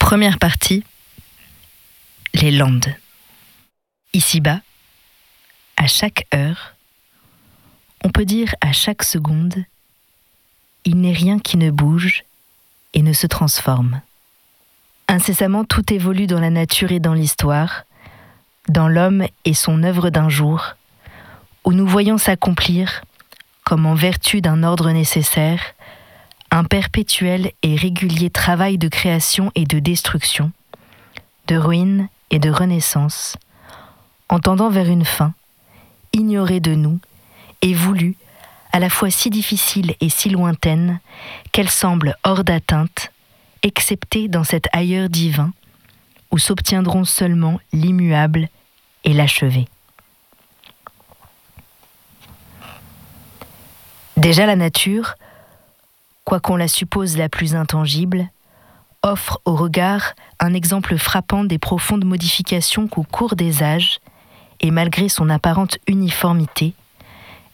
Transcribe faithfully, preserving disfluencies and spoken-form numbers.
Première partie, les Landes. Ici-bas, à chaque heure, on peut dire à chaque seconde, il n'est rien qui ne bouge et ne se transforme. Incessamment, tout évolue dans la nature et dans l'histoire, dans l'homme et son œuvre d'un jour, où nous voyons s'accomplir, comme en vertu d'un ordre nécessaire, un perpétuel et régulier travail de création et de destruction, de ruine et de renaissance, en tendant vers une fin, ignorée de nous et voulue, à la fois si difficile et si lointaine, qu'elle semble hors d'atteinte, excepté dans cet ailleurs divin, où s'obtiendront seulement l'immuable et l'achevé. Déjà la nature, quoiqu'on la suppose la plus intangible, offre au regard un exemple frappant des profondes modifications qu'au cours des âges, et malgré son apparente uniformité,